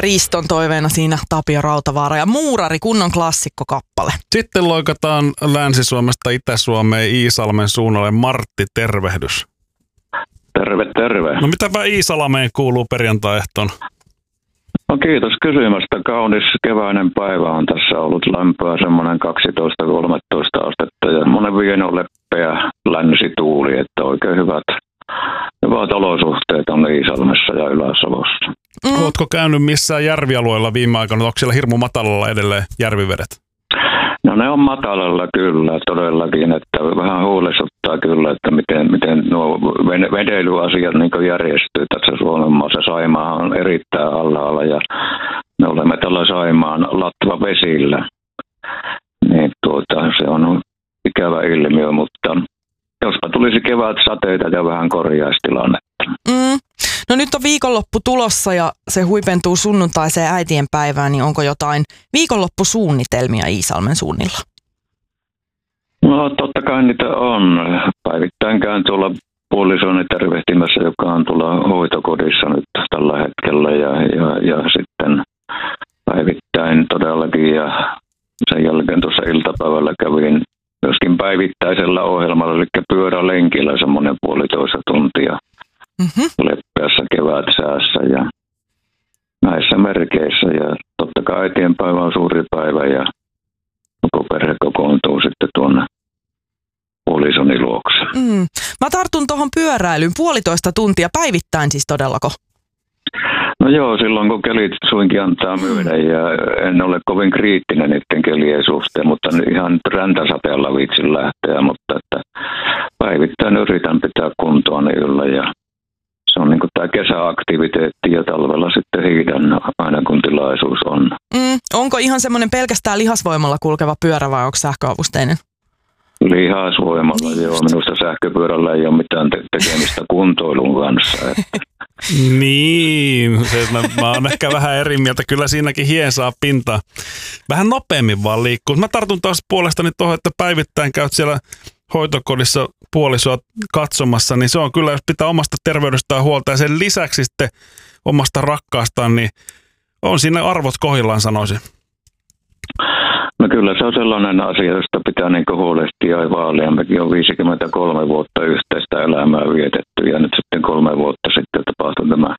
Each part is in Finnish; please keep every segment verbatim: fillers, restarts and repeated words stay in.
Riston toiveena siinä Tapio Rautavaara ja Muurari, kunnon klassikkokappale. Sitten loikataan Länsi-Suomesta Itä-Suomeen Iisalmen suunnalle. Martti, tervehdys. Terve, terve. No mitäpä Iisalmeen kuuluu perjantai-ehtona? No kiitos kysymästä. Kaunis keväinen päivä on tässä ollut, lämpöä semmoinen kaksitoista kolmetoista astetta ja monen vieno leppeä länsituuli, että oikein hyvät, hyvät olosuhteet on Iisalmessa ja Ylä-Savossa. Mm. Ootko käynyt missään järvialueella viime aikoina? Onko siellä hirmu matalalla edelleen järvivedet? No ne on matalalla kyllä todellakin, että vähän huolestuttaa kyllä, että miten, miten nuo vedeilyasiat niin järjestyy tässä Suomen maassa. Saimaa on erittäin alhaalla ja me olemme tällä Saimaan latva vesillä. Niin tuota, se on ikävä ilmiö, mutta jospa tulisi kevät sateita ja vähän korjaistilannetta. Mm. No nyt on viikonloppu tulossa ja se huipentuu sunnuntaiseen äitienpäivään, niin onko jotain viikonloppusuunnitelmia Iisalmen suunnilla? No totta kai niitä on. Päivittäin käyn tuolla puolisoni tervehtimässä, joka on tuolla hoitokodissa nyt tällä hetkellä ja, ja, ja sitten päivittäin todellakin ja sen jälkeen tuossa iltapäivällä kävin myöskin päivittäisellä ohjelmalla, eli pyörälenkillä semmoinen puolitoista tuntia. Mm-hmm. Leppeässä kevätsäässä ja näissä merkeissä. Ja totta kai äitienpäivä on suuri päivä ja koko perhe kokoontuu sitten tuonne puolisoni luokse. Mm. Mä tartun tuohon pyöräilyyn puolitoista tuntia päivittäin siis todellako? No joo, silloin kun kelit suinkin antaa myydä ja en ole kovin kriittinen niiden kelien suhteen, mutta ihan räntäsateella viitsin lähteä, mutta että päivittäin yritän pitää kuntoani yllä ja se on niin kuin tämä kesäaktiviteetti ja talvella sitten hiihdän aina kun tilaisuus on. Mm, onko ihan semmoinen pelkästään lihasvoimalla kulkeva pyörä vai onko sähköavusteinen? Lihasvoimalla, niin joo. Minusta sähköpyörällä ei ole mitään te- tekemistä kuntoilun kanssa. Että. Niin, se, mä, mä oon ehkä vähän eri mieltä. Kyllä siinäkin hien saa pintaa. Vähän nopeammin vaan liikkuu. Mä tartun taas puolestani tuohon, että päivittäin käyt siellä hoitokodissa puolisoa katsomassa, niin se on kyllä, jos pitää omasta terveydestään huolta ja sen lisäksi sitten omasta rakkaastaan, niin on siinä arvot kohdillaan, sanoisin. No kyllä se on sellainen asia, josta pitää niin huolehtia ja vaalia. Mekin on viisikymmentäkolme vuotta yhteistä elämää vietetty ja nyt sitten kolme vuotta sitten tapahtui tämä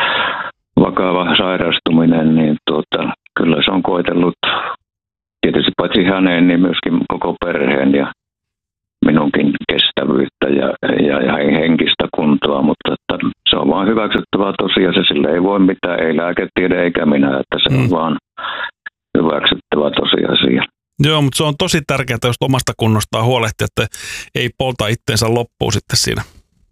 vakava sairastuminen, niin tuota, kyllä se on koetellut tietysti paitsi hänen, niin myöskin koko perheen ja minunkin kestävyyttä ja, ja, ja henkistä kuntoa, mutta että se on vaan hyväksyttävä tosiasia, sille ei voi mitään, ei lääketiede eikä minä, että se on mm. vaan hyväksyttävä tosiasia. Joo, mutta se on tosi tärkeää, jos omasta kunnostaan huolehtia, että ei polta itteensä loppuun sitten siinä.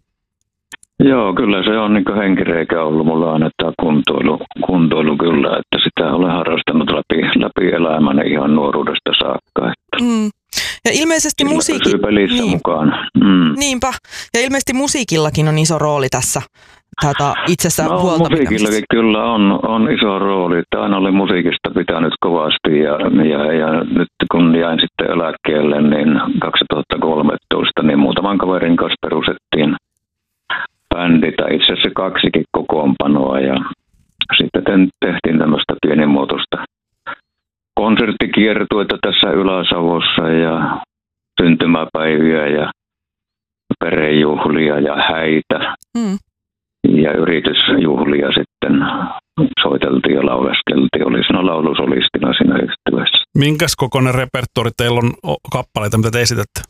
Joo, kyllä se on niin henkireikä ollut mulla aina tämä kuntoilu, kuntoilu kyllä, että sitä olen harrastanut läpi, läpi elämäni ihan nuoruudesta saakka. Että. Mm. Ja ilmeisesti musiikki... pelissä niin. mukaan. Mm. Niinpä. Ja ilmeisesti musiikillakin on iso rooli tässä tätä itsessä no, huoltapitämisessä. Musiikillakin kyllä on, on iso rooli. Tämä oli musiikista pitänyt kovasti ja, ja, ja nyt kun jäin sitten eläkkeelle niin kaksituhattakolmetoista, niin muutaman kaverin kanssa perustettiin bändi, tai itse asiassa kaksikin kokoonpanoa ja sitten tehtiin tämmöistä pienimuotoista konserttikiertueita tässä Ylä-Savossa ja syntymäpäiviä ja perhejuhlia ja häitä mm. ja yritysjuhlia sitten soiteltiin ja lauleskeltiin. Oli siinä laulusolistina siinä yhtyessä. Minkäs kokoinen repertuori teillä on kappaleita, mitä te esitätte?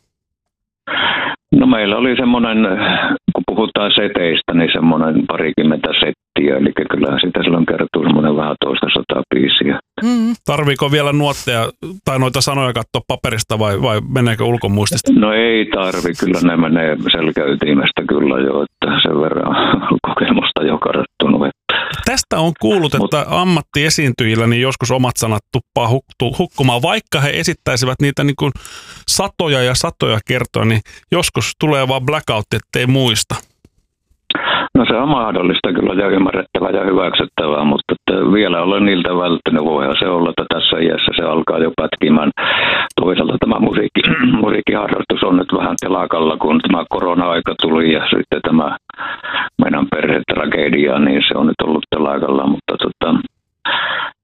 No meillä oli semmoinen, kun puhutaan seteistä, niin semmoinen parikymmentä settiä, eli kyllähän sitä silloin kertuu semmoinen vähän toista sataa biisiä. Mm. Tarviiko vielä nuotteja tai noita sanoja katsoa paperista vai, vai meneekö ulkomuistista? No ei tarvi, kyllä ne menee selkäytimestä kyllä jo, että sen verran kokemusta jo karttunut. Tästä on kuullut, että ammattiesiintyjillä niin joskus omat sanat tuppaa hukkumaan, vaikka he esittäisivät niitä niin kuin satoja ja satoja kertoja, niin joskus tulee vaan blackout, ettei muista. No se on mahdollista kyllä ja ymmärrettävää ja hyväksyttävää, mutta vielä olen niiltä välttänyt. Voihan se olla, että tässä iässä se alkaa jo pätkimään. Toisaalta tämä musiikki, musiikkiharrastus on nyt vähän telakalla, kun tämä korona-aika tuli ja sitten tämä meidän perhetragedia, niin se on nyt ollut telakalla, mutta tota,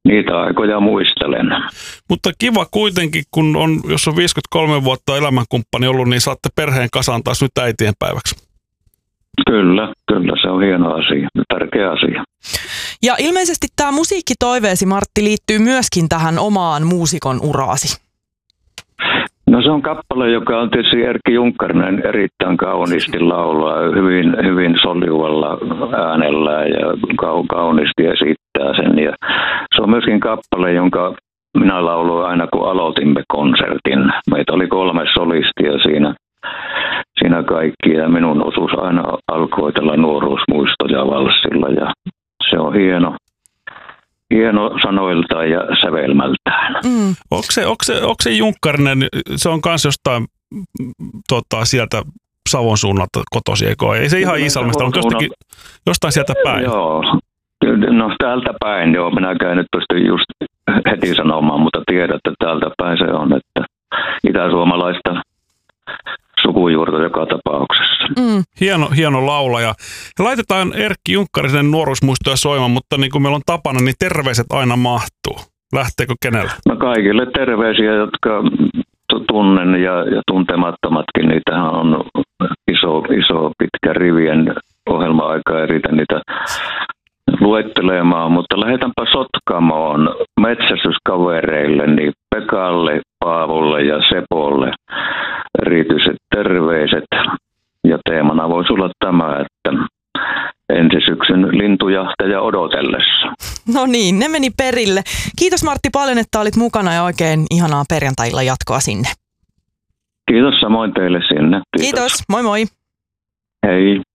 niitä aikoja muistelen. Mutta kiva kuitenkin, kun on, jos on viisikymmentäkolme vuotta elämänkumppani ollut, niin saatte perheen kasaan taas nyt äitien päiväksi. Kyllä, kyllä se on hieno asia, tärkeä asia. Ja ilmeisesti tämä musiikkitoiveesi, Martti, liittyy myöskin tähän omaan muusikon uraasi. No se on kappale, joka on tietysti Erkki Junkkarinen erittäin kauniisti laulaa, hyvin, hyvin soljuvalla äänellä ja kauniisti esittää sen. Ja se on myöskin kappale, jonka minä lauloin aina kun aloitimme konsertin. Meitä oli kolme solistia siinä, siinä kaikki ja minun osuus aina alkoi tällä nuoruusmuistoja valssilla ja se on hieno. Hieno sanoiltaan ja sävelmältään. Mm. Onko se, onko se, onko se Junkkarinen, se on kans jostain tota, sieltä Savon suunnalta kotosi, eikö? Ei se ihan Iisalmesta, mutta jostakin, jostain sieltä päin. Joo, no täältä päin, joo. Minäkään en nyt pysty just heti sanomaan, mutta tiedän, että täältä päin se on, että itäsuomalaista sukujuurta joka tapauksessa. Mm. Hieno, hieno laulaja. Ja laitetaan Erkki Junkkarisen nuoruusmuistoja soimaan, mutta niin kuin meillä on tapana, niin terveiset aina mahtuu. Lähteekö kenellä? No kaikille terveisiä, jotka tunnen ja, ja tuntemattomatkin. Niitähän on iso, iso pitkä rivien ohjelma-aika, ei riitä niitä luettelemaan, mutta lähdetäänpä Sotkamoon metsästyskavereille, niin Pekalle, Paavolle ja Sepolle erityiset terveiset. Ja teemana voisi olla tämä, että ensi syksyn lintujahteja odotellessa. No niin, ne meni perille. Kiitos Martti paljon, että olit mukana ja oikein ihanaa perjantailla jatkoa sinne. Kiitos samoin teille sinne. Kiitos, Kiitos. Moi moi. Hei.